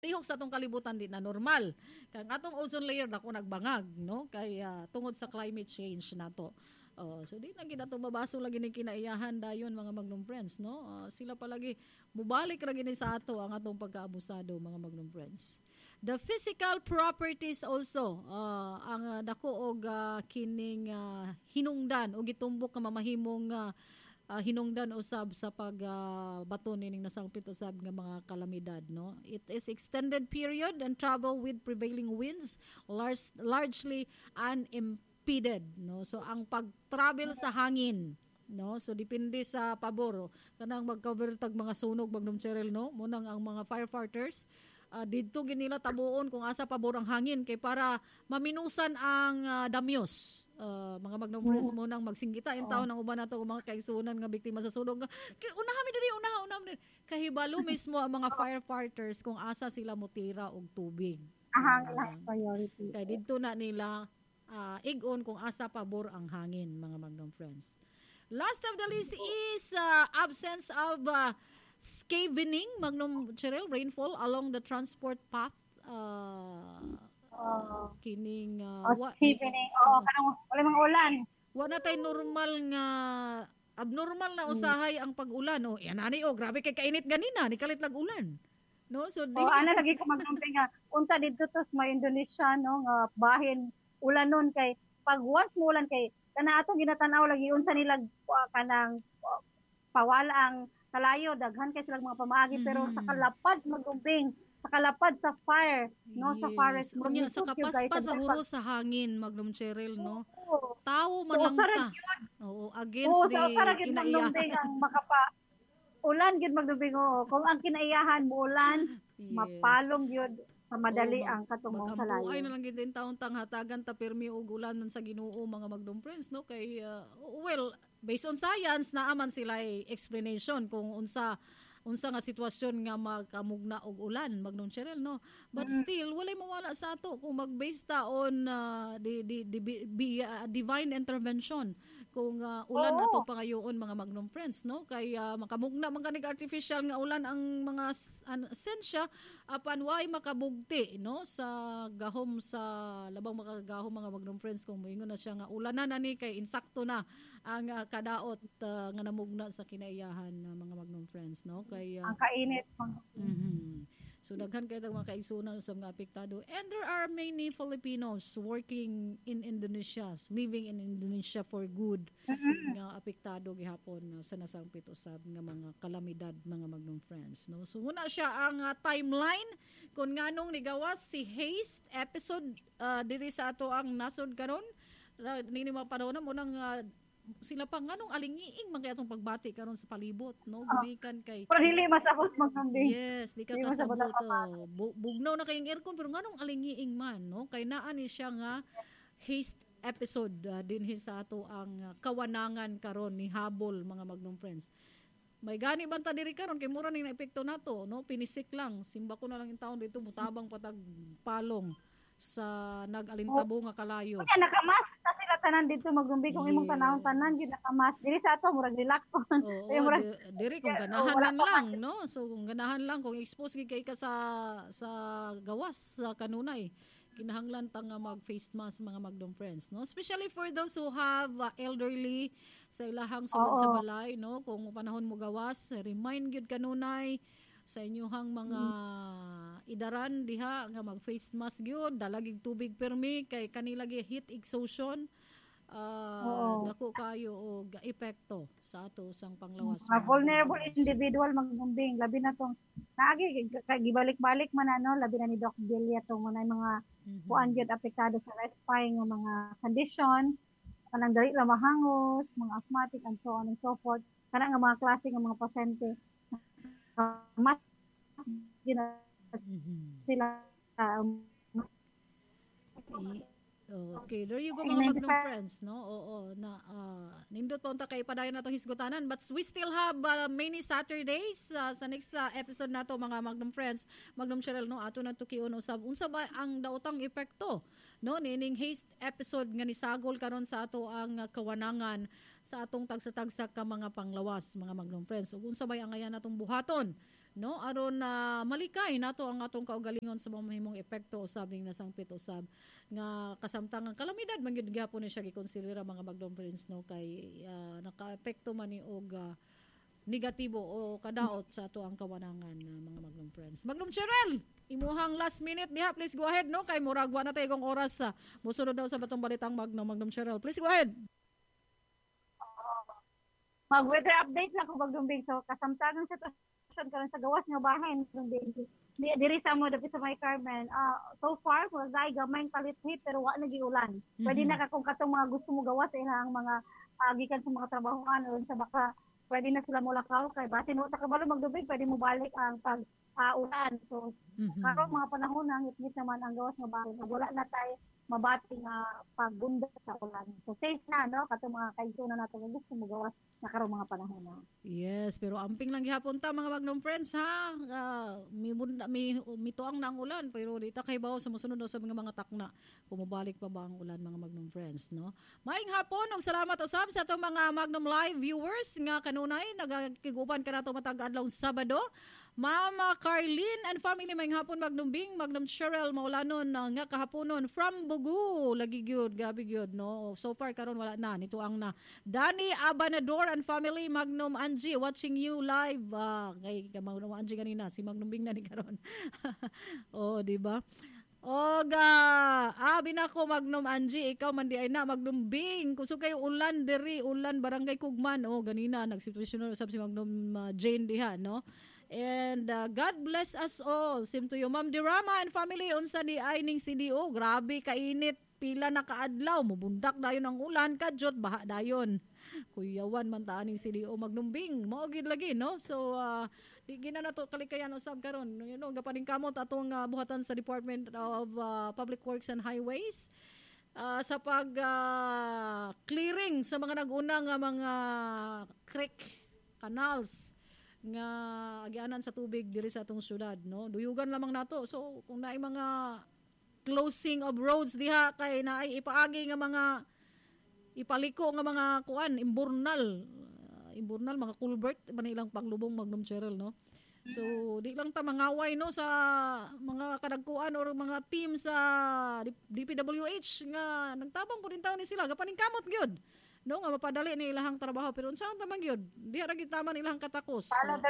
lihok sa atong kalibutan di na normal. Kang atong ozone layer dako nagbangag, no? Kay tungod sa climate change nato. So di na gid ato mabaso lagi ni kinaiyahan dayon mga Magnum Friends, no? Sila palagi mubalik ra gini sa ato ang atong pagkaabusado mga Magnum Friends. The physical properties also ang dako og kining hinungdan o gitumbok ka mamahimong hinungdan usab sa pagbato nining nasangpit usab nga mga kalamidad, no. It is extended period and travel with prevailing winds largely unimpeded, no. So ang pag-travel sa hangin, no, so depende sa pabor kanang mag-cover tag mga sunog Magnum Cheryl, no, munang ang mga firefighters didto ginila tabuon kung asa pabor ang hangin kay para maminusan ang damyos. Mga Magnum Friends mo nang magsinggita in taon ng uban nato mga kaigsunan nga biktima sa sunog. Unaha mi diri, unaha. Kahibalo mismo ang mga firefighters kung asa sila motira og tubig. Lang priority. Kay didto na nila igon kung asa pabor ang hangin mga Magnum Friends. Last of the list is absence of scavening, Magnum Cheryl, rainfall along the transport path. Kining kanang wala mga ulan. Wala tay normal nga abnormal na usahay ang pag-ulan, no. Yan ani grabe kay kainit ganina ni kalit lag ulan. No, so ana lagi ko magdumping nga unta didto to sa Indonesia, no, nga bahin ulanon kay pag once mo ulan kay kana atong ginatanaw lagi unsa nila kanang pawala ang kalayo daghan kay sila mga pamaagi pero sa kalapad magdumping sa kalapad sa fire, no, sa forest. Unya sa kapaspas sa huro sa hangin, Magnum Cheryl, no. Tao man lang ta. Oo, against the kinaiyahan. Ang ulan gid magdubing kung ang kinaiyahan mo ulan, mapalong gyud sa madali ang katumong kalayo. Ay na lang gid din taon tang hatagan ta permi og ulan nun sa Ginoo mga Magnum Friends, no, kay based on science naaman sila explanation kung unsa nga sitwasyon nga magkamugna og ulan Magnum Cheryl, no, but still walay mawala sa ato kung mag-based ta on divine intervention kung ulan ato pangayoon mga Magnum Friends, no, kay makamugna man kanig artificial nga ulan ang mga sensya apan way makabugti, no, sa gahom sa labang makagahom mga Magnum Friends kung moingon na siya nga ulanan na ni kay insakto na ang kadaot nga namugna sa kinaiyahan mga Magnum Friends, no, kay ang kainit. So daghan kay mga kaigsunan sa mga apektado, and there are many Filipinos working in Indonesia, living in Indonesia for good, nga apektado gihapon sa nasangpit usab nga mga kalamidad mga Magnum Friends, no. So muna siya ang timeline kung nganong nigawas si Haste episode diri sa ato ang nasod karon nini mga panahon mo nang sila pa nganong alingiing man kay atong pagbati karon sa palibot, no, gumikan kay pero dili masabot magkambing. Yes, di ka kasabot bugnaw na kayong aircon pero nganong alingiing man, no, kay naa ni siya nga Haste episode dinhi sa ato ang kawanangan karon ni habol mga Magnum Friends. May gani man ta diri karon kay mura ning naepekto nato, no, pinisik lang simba ko na lang in taon dito mutabang patag palong sa nag-alintabo nga kalayo. Kaya nakamas ta sila tanan dito magumbi kung imong tanawon tanan gid nakamas. Diri sa ato murag relax. Diri kung ganahan lang, no. So kung ganahan lang kung expose gid kay ka sa gawas sa kanunay, kinahanglan ta nga mag face mask mga Magnum Friends, no, especially for those who have elderly sa ilahang sulod sa balay, no, kung panahon mo gawas remind gyud kanunay sa inyohang mga idaran diha nga mag face mask gyud, dalagig tubig permi kay kanila gi heat exhaustion dako kayo og epekto sa ato sang panglawas. Vulnerable individual magbumbing labi na tong naagi gibalik-balik man ano labi na ni Doc Delia tong mga kuan gyud apektado sa respiratory nga mga condition kanang dali la mahangos, mga asthmatic and so on and so forth, kana nga mga klase nga mga pasyente mas sila okay, there you go mga Magnum Friends, no. Na nindot pa unta kay padayon natong hisgutanan, but we still have many Saturdays sa next episode nato mga Magnum Friends. Magnum Cheryl, no, ato na tukion usab unsa ba ang daotang epekto, no, nining Haste episode nga nisagol karon sa ato ang kawanangan sa atong tagsa-tagsa ka mga panglawas mga Magnum Friends. Ug unsa ba ang ayan natong buhaton no, aron na malikay nato ang atong kaugalingon sa mga mahimong epekto usab ning nasangpit usab nga kasamtangan kalamidad man gyud gyapon ni siya gikonsidera mga Magnum Friends, no, kay nakaapekto man ni og negatibo o kadaot sa ato ang kawanangan na mga Magnum Friends. Magnum Cheryl, imuhang last minute diha, please go ahead, no, kay murag wa na tay igong oras sa mosunod daw sa batong balitang Magnum Cheryl. Please go ahead. Mag-weather update lang ko Magdumbing. So, kasamtangan sa sitwasyon karon sa gawas nga bahay Magdumbing. Diri sa mo dapit sa May Carmen. So far, wala gamay kalit-hit pero wa na giulan. Pwede na ka kung katong mga gusto mo gawas sa ilang mga gikan sa mga trabahoan o sa baka pwede na sila mulakaw kay basin mo ta kabalo Magdumbing, pwede mo balik ang pag ulan. So, karon mga panahon na ngit naman ang gawas nga bahay. Wala na tayo mabati nga pagbunda sa ulan. So safe na, no, katong mga kaigsunan nato nga gusto mo gawas na karong mga panahon na. Yes, pero amping lang gihapon ta mga Magnum Friends, ha. Mituang na ang ulan pero di ta kay bawo sa mosunod sa mga takna. Pumabalik pa ba ang ulan mga Magnum Friends, no? Maayong hapon ug salamat usab sa atong mga Magnum Live viewers nga kanunay nagakiguban ka nato matag adlawng Sabado. Mama Carlene and family may hapon Magdumbing, Magnum Cheryl Maulanon nga kahaponon from Bugu. Lagi gyud, grabe gyud, no. So far karon wala na, nituang na. Danny Abanador and family, Magnum Angie watching you live. Kay Magnum Angie kanina, si Magdumbing na ni karon. Oh, di ba? Binako Magnum Angie, ikaw man di ay na Magdumbing. Kuso kayo ulan diri, ulan barangay Kugman. Oh, ganina nagsitwasyon usab si Magnum Jane diha, no. And God bless us all. Same to you, Ma'am Dirama and family. Unsa di ay ning CDO. Grabe kainit. Pila na kaadlaw. Mubundak dayon ang ulan. Kadyot, baha dayon. Kuyawan man taan ning CDO Magdumbing. Maugid lagi, no? So, di gina na to kalikayan usab karon. You know, gapaning kamot atong buhatan sa Department of Public Works and Highways. Sa pag clearing sa mga nag-una nga mga creek, canals, nga agyanan sa tubig diri sa atong syudad, no, duyugan lamang nato. So kung naay mga closing of roads diha kay naay ipaagi nga mga ipaliko nga mga kuan imburnal mga culvert man ilang paglubong Magnum Cheryl, no. So di lang ta mangaway, no, sa mga kadagkuan or mga team sa DPWH nga nagtabang po din taon ni sila gapaning kamot gyud, no, nga mapadali ni ilahang trabaho pero unsaon ta man gyud diha ra gid taman ilahang katakos.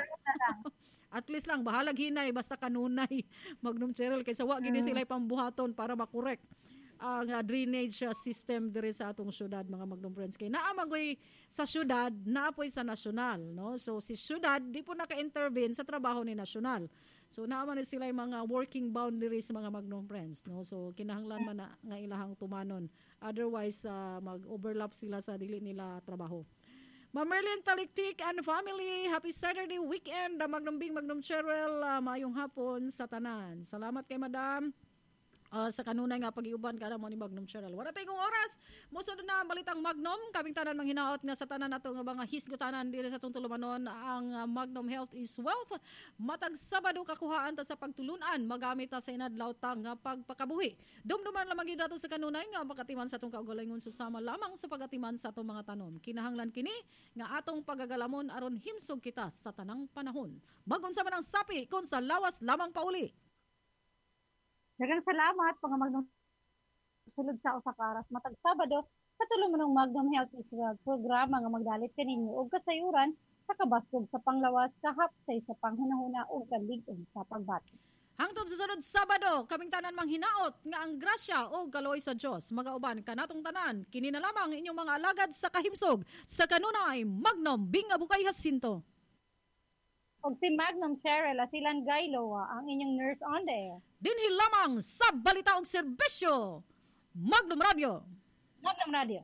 At least lang bahalag hinay basta kanunay Magnum Cheryl kaysa wa gid sila pambuhaton para makorek ang drainage system diri sa atong syudad mga Magnum Friends. Kay naa magoy sa syudad, naapoy sa nasyonal, no. So si syudad di po naka-intervene sa trabaho ni nasyonal. So naa man sila mga working boundaries mga Magnum Friends, no. So kinahanglan man na nga ilahang tumanon. Otherwise mag-overlap sila sa dili nila trabaho. Ma'am Merlin Taliktik and family, happy Saturday weekend. Magdumbing Magnum Cheryl, maayong hapon sa tanan. Salamat kay Madam. Sa kanunay nga pag-iuban ka na mo ni Magnum Cheryl. Wala tayong oras. Musunod na ang balitang Magnum. Kaming tanan manghinaot nga sa tanan nato nga mga hisgutanan dili sa atong tulumanon ang Magnum Health is Wealth. Matag Sabado kakuhaan ta sa pagtulunan. Magamit ta sa inadlaw ta nga pagpakabuhi. Dumduman lamang gyud nato sa kanunay nga makatiman sa atong kaugalingon susama lamang sa pagatiman sa atong mga tanom. Kinahanglan kini nga atong pagagalamon aron himsog kita sa tanang panahon. Bagon sa manang sapi kun sa lawas lamang pauli. Daghang salamat mga Magnum sulod sa usa ka oras matag Sabado sa tulong ng Magnum Health is Wealth programa nga magdalit kaninyo og kasayuran sa kabasog sa panglawas, kahapsay sa panghunahuna ug kalig-on sa pagbati. Hangtod sa sunod Sabado, kaming tanan manghinaot nga ang grasya o galoy sa Dios magauban kanatong tanan. Kini na lamang inyong mga alagad sa kahimsog sa kanunay Magnum Bing Abukay Jacinto. Og si Magnum Cheryl Asilan Gailoa ang inyong nurse on the air. Dinhi lamang sa balita og serbisyo. Magnum Radio. Magnum Radio.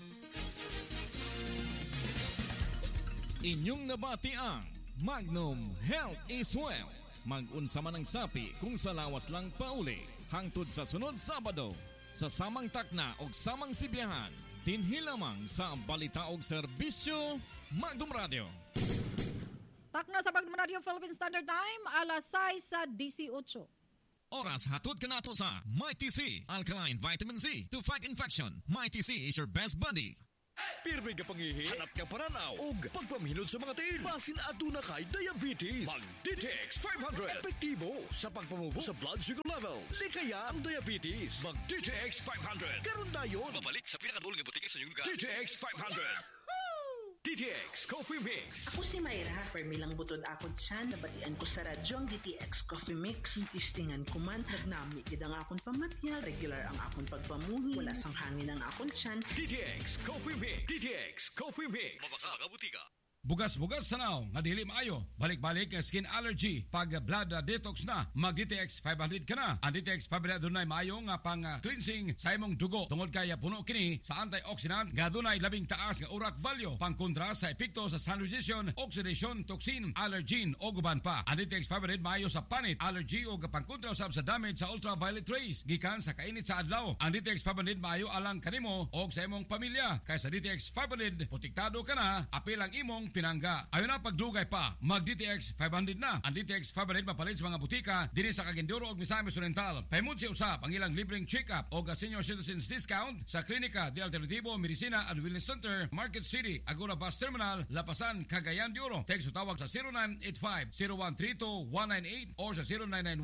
Inyong nabati ang Magnum Health is Wealth. Mag-unsa man ang sapi kung sa lawas lang pauli. Hangtod sa sunod Sabado sa samang takna og samang sibiyahan. Dinhi lamang sa balita og serbisyo Magnum Radio. Takna sa Magnum Radio Philippine Standard Time, alas 6:18. Oras hatod ka nato sa Mighty C, Alkaline Vitamin C to fight infection. Mighty C is your best buddy. Pirmi ka pangihi, hanap ka pananaw, ug pagpamhinod sa mga tiil. Basin aduna kay diabetes. Mag DTX 500. Epektibo sa pagpamubo sa blood sugar level. Likaya ang diabetes. Mag DTX 500. Karon dayon. Babalik sa pinakadulong nga butika sa inyong lugar. DTX 500. DTX Coffee Mix. Ako si Mayra, permilang butod akon siya, nabatian ko sa radyo ang DTX Coffee Mix. Tistingan ko man, nagnami gid ang akon pamatyal, regular ang akon pagpamuhi, wala sang hangin ang akon tiyan. DTX Coffee Mix. DTX Coffee Mix. Mabasa ka butika. Bugas-bugas sanaw nga dili maayo. Balik-balik nga skin allergy. Pag blood detox na, mag DTX 500 ka na. Ang DTX 500 dunay maayo nga pang cleansing sa imong dugo. Tungod kaya puno kini sa antioxidant nga dunay labing taas nga urak value. Pangkontra sa epekto sa sun radiation, oxidation, toxin, allergen o guban pa. Ang DTX 500 maayo sa panit, allergy o pangkontra usab sa damage sa ultraviolet rays gikan sa kainit sa adlaw. Ang DTX 500 maayo alang kanimo o sa imong pamilya. Kay sa DTX 500 protektado ka na, apil ang imong pinangga. Ayon na pagdugay pa, mag DTX 500 na. Ang DTX 500 mapalit sa mga butika diri sa Cagandoro ug Misamis Oriental. Paymud si usab ang ilang libreng check-up o senior citizens discount sa Klinika de Alternativo Medicina and Wellness Center, Market City, Agora Bus Terminal, Lapasan, Cagayan de Oro. Text o tawag sa 0985-0132-198 or sa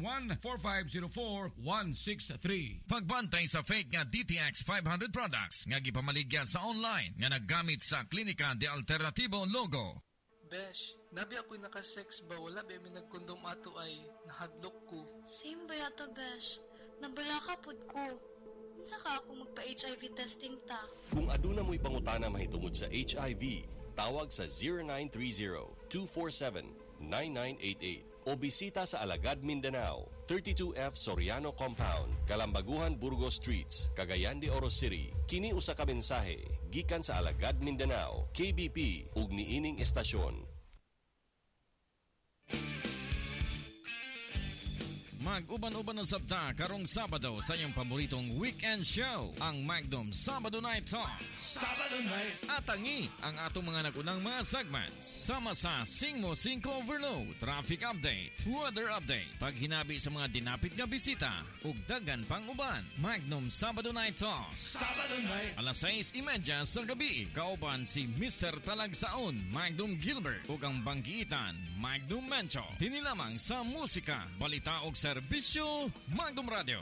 0991-4504-163. Pagbantay sa fake nga DTX 500 products nga gipamaligya sa online nga naggamit sa Klinika de Alternativo logo. Besh, nabi ako'y nakasex ba? Wala ba may nagkondom ato ay nahadlok ko. Same ba yato, Besh? Nabala ka pud ko. Minsa ka ako magpa-HIV testing ta. Kung aduna mo'y pangutana mahitungod sa HIV, tawag sa 0930-247-9988 o bisita sa Alagad, Mindanao, 32F Soriano Compound, Kalambaguhan, Burgos Streets, Cagayan de Oro City. Kini usa ka mensahe gikan sa Alagad, Mindanao, KBP ug niining estasyon. Mag-uban-uban na sabta karong Sabado sa iyong paboritong weekend show, ang Magnum Sabado Night Talk. Sabado Night. Atangi ang atong mga nagunang mga segments. Sama sa Singmo 5 Overload, Traffic Update, Weather Update, paghinabi sa mga dinapit nga bisita, ug dagan pang uban. Magnum Sabado Night Talk. Sabado Night. Alas 6:30 sa gabi, kauban si Mr. Talagsaon, Magnum Gilbert, ug ang banggitan, Magnum Mencho. Tinilamang sa musika, balita ug serbisyo, Magnum Radio.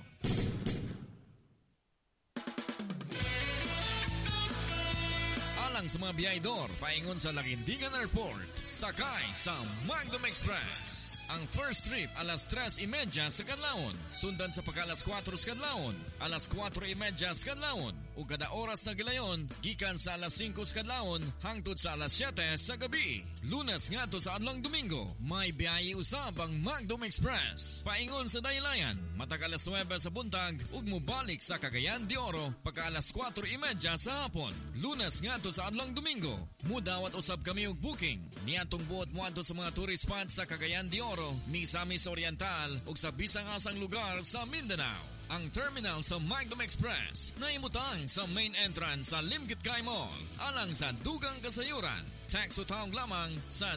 Alang sa mga biyahedor, paingon sa Lagindingan Airport, sakay sa Magnum Express. Ang first trip alas 3:30 sa kadlawon, sundan sa pagka-alas 4 sa kadlawon, alas 4:30 sa kadlawon, ug kada oras na gilayon gikan sa alas 5 sa kadlawon hangtod sa alas 7 sa gabi. Lunes ngadto sa adlong Domingo, may biyahe usab ang Magnum Express. Paingon sa daylayan, matag alas 9 sa buntag ug mobalik sa Cagayan de Oro pagka alas 4:30 sa hapon. Lunes ngadto sa adlong Domingo, mudawat usab kami og booking niadtong buot moadto sa mga tourist spots sa Cagayan de Oro, Misamis Oriental ug sa bisang-asang lugar sa Mindanao. Ang terminal sa Magnum Express na imutang sa main entrance sa Limkit Kay Mall. Alang sa dugang kasayuran, text o tawag lamang sa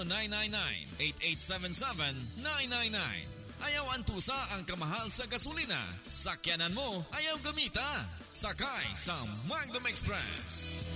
0999-8877-999. Ayaw antusa ang kamahal sa gasolina. Sakyanan mo, ayaw gamita. Sakay sa Magnum Express.